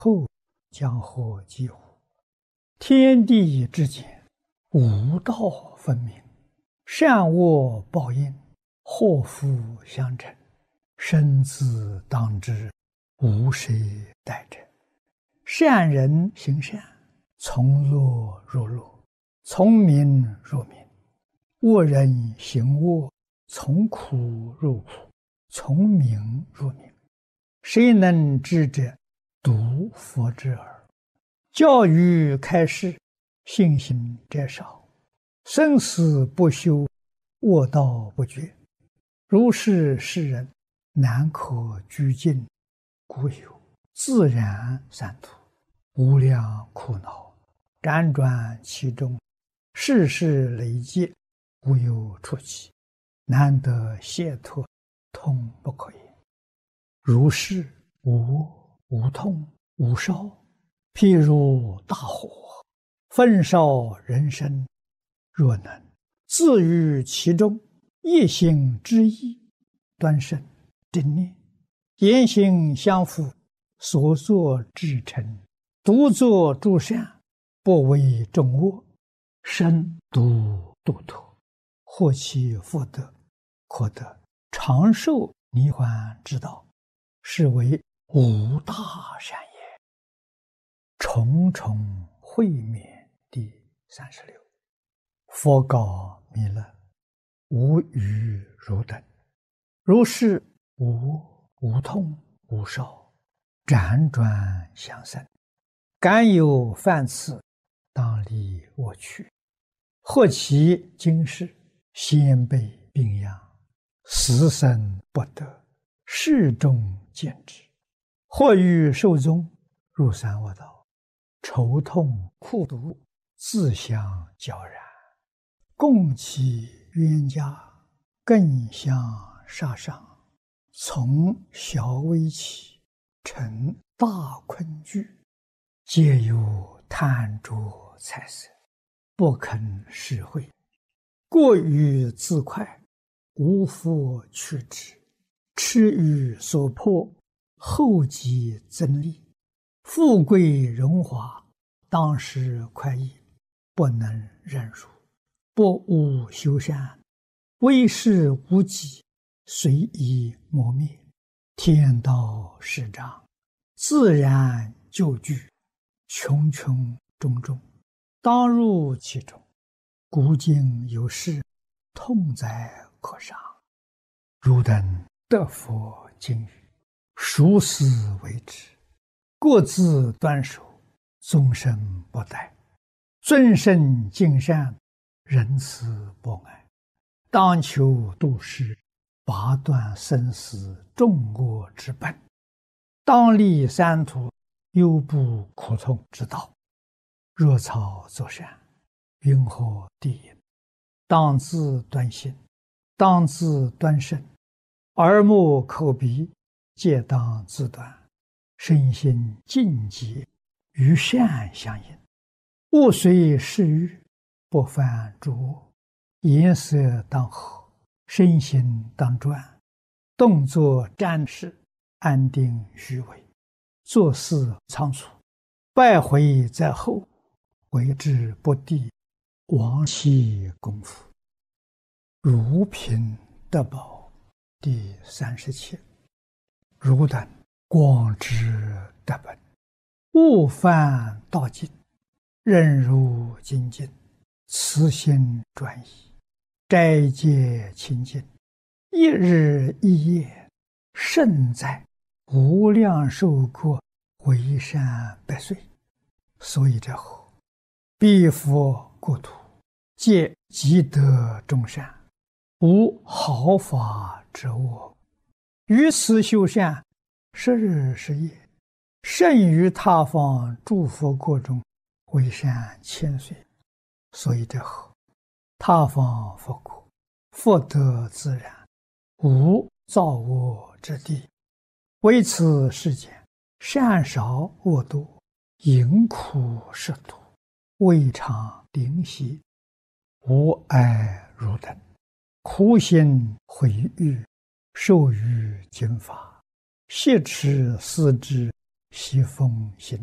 后将何及乎？天地之间，无道分明，善恶报应，祸福相承，生死当知，无谁代者。善人行善，从乐入乐，从明入明；恶人行恶，从苦入苦，从明入明。谁能知者，独佛之耳。教育开示，信心者少；生死不休，恶道不绝。如是世人，难可居尽，故有自然三途，无量苦恼，辗转其中，世事累积，无有出期，难得解脱，痛不可言。如是无痛无烧，譬如大火，焚烧人生。若能自于其中，一心之意，端慎正念，言行相符，所作至诚，独作诸善，不为众恶，身独度脱，获其福德，可得长寿涅槃之道，是为无大善也。重重会面第36。佛告弥勒：无余汝等，如是无痛无烧，辗转相生，敢有犯次，当离我去。或其今世，先辈病殃，死生不得，世众见之；或欲寿终，入三恶道，愁痛苦毒，自相交然，共其冤家，更相杀伤，从小危起，成大困惧，皆有贪着财色，不肯施惠，过于自快，无复去之，痴于所迫，后继增利，富贵荣华，当时快意，不能忍辱，不务修善，为事无己，随意磨灭。天道始长，自然就具，穷穷种种，当入其中。古今有事，痛哉可伤。汝等得佛经语，熟思为之，各自端守，终身不殆，尊圣敬善，仁慈博爱，当求度世，拔断生死众恶之本，当立三途，忧怖苦痛之道。若草作善，云何地也？当自端心，当自端身，耳目口鼻，皆当自端，身心净洁，与善相应。勿随世欲，不犯诸恶，颜色当和，身心当专，动作瞻视，安定虚伪，做事仓促，败毁在后，为之不第，亡其功夫。如贫得宝第37。汝等广知得本，勿犯道境，任如精进，慈心专一，斋戒清净，一日一夜，胜在无量寿过，为善百岁。所以者何？彼佛国土，皆积德众善，无毫发之恶。于此修善，10日10夜，胜于他方诸佛国中，为善千岁。所以者何？他方佛国，福德自然，无造恶之地。为此世间，善少恶多，淫苦食毒，未尝灵犀。吾爱汝等，苦心毁誉，受于经法，挟持思之， 西风行